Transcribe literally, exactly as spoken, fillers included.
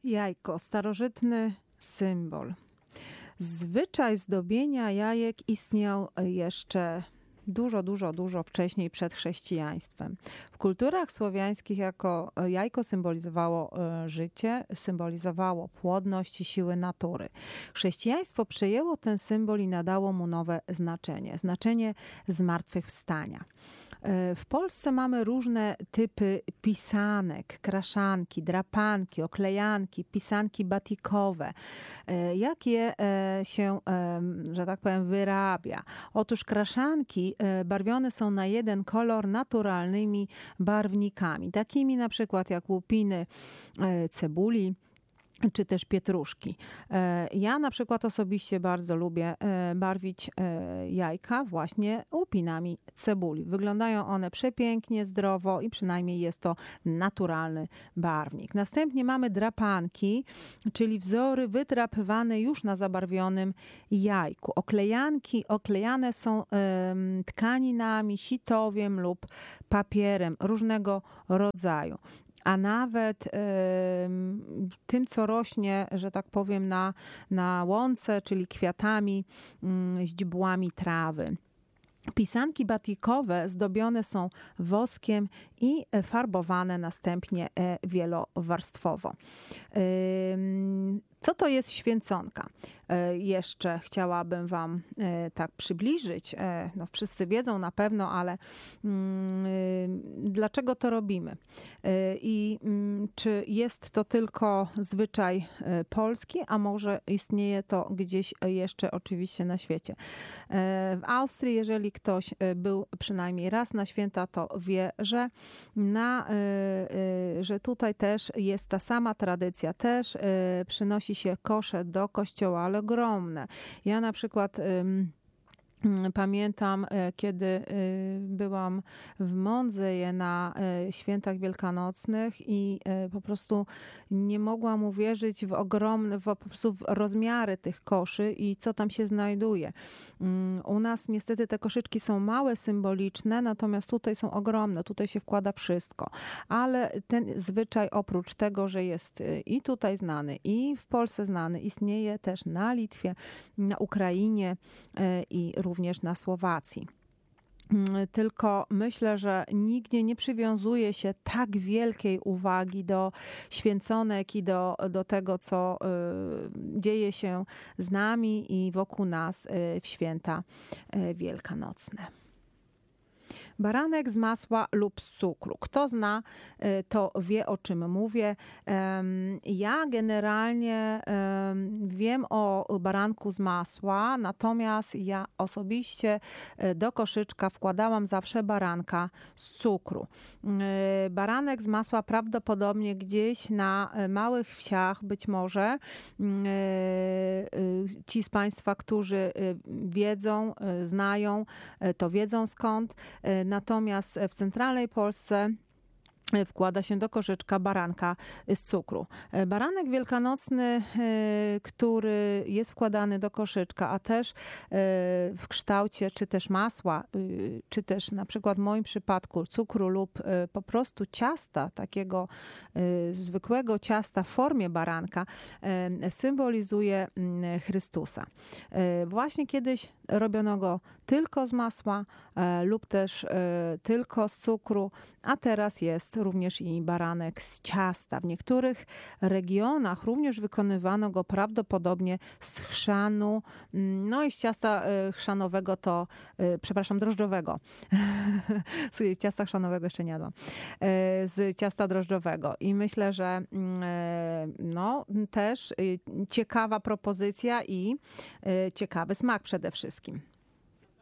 Jajko, starożytny symbol. Zwyczaj zdobienia jajek istniał jeszcze dużo, dużo, dużo wcześniej przed chrześcijaństwem. W kulturach słowiańskich jako jajko symbolizowało życie, symbolizowało płodność i siły natury. Chrześcijaństwo przejęło ten symbol i nadało mu nowe znaczenie, znaczenie zmartwychwstania. W Polsce mamy różne typy pisanek, kraszanki, drapanki, oklejanki, pisanki batikowe. Jak je się, że tak powiem, wyrabia? Otóż kraszanki barwione są na jeden kolor naturalnymi barwnikami, takimi na przykład jak łupiny cebuli, czy też pietruszki. Ja na przykład osobiście bardzo lubię barwić jajka właśnie łupinami cebuli. Wyglądają one przepięknie, zdrowo i przynajmniej jest to naturalny barwnik. Następnie mamy drapanki, czyli wzory wydrapywane już na zabarwionym jajku. Oklejanki oklejane są tkaninami, sitowiem lub papierem różnego rodzaju. A nawet y, tym, co rośnie, że tak powiem, na, na łące, czyli kwiatami, y, źdźbłami trawy. Pisanki batikowe zdobione są woskiem i farbowane następnie wielowarstwowo. Co to jest święconka? Jeszcze chciałabym wam tak przybliżyć. No, wszyscy wiedzą na pewno, ale dlaczego to robimy? I czy jest to tylko zwyczaj polski, a może istnieje to gdzieś jeszcze oczywiście na świecie? W Austrii, jeżeli ktoś był przynajmniej raz na święta, to wie, że, na, że tutaj też jest ta sama tradycja. Też przynosi się kosze do kościoła, ale ogromne. Ja na przykład pamiętam, kiedy byłam w Mondzeje na świętach wielkanocnych i po prostu nie mogłam uwierzyć w ogromne, w, po prostu w rozmiary tych koszy i co tam się znajduje. U nas niestety te koszyczki są małe, symboliczne, natomiast tutaj są ogromne, tutaj się wkłada wszystko. Ale ten zwyczaj oprócz tego, że jest i tutaj znany, i w Polsce znany, istnieje też na Litwie, na Ukrainie i również również na Słowacji. Tylko myślę, że nigdzie nie przywiązuje się tak wielkiej uwagi do święconek i do, do tego, co y, dzieje się z nami i wokół nas y, w święta y, wielkanocne. Baranek z masła lub z cukru. Kto zna, to wie, o czym mówię. Ja generalnie wiem o baranku z masła, natomiast ja osobiście do koszyczka wkładałam zawsze baranka z cukru. Baranek z masła prawdopodobnie gdzieś na małych wsiach, być może ci z Państwa, którzy wiedzą, znają, to wiedzą skąd. Natomiast w centralnej Polsce wkłada się do koszyczka baranka z cukru. Baranek wielkanocny, który jest wkładany do koszyczka, a też w kształcie czy też masła, czy też na przykład w moim przypadku cukru lub po prostu ciasta, takiego zwykłego ciasta w formie baranka, symbolizuje Chrystusa. Właśnie kiedyś robiono go tylko z masła lub też tylko z cukru, a teraz jest również i baranek z ciasta. W niektórych regionach również wykonywano go prawdopodobnie z chrzanu, no i z ciasta chrzanowego to, przepraszam, drożdżowego. Z ciasta chrzanowego jeszcze nie jadłam. Z ciasta drożdżowego. I myślę, że no też ciekawa propozycja i ciekawy smak przede wszystkim.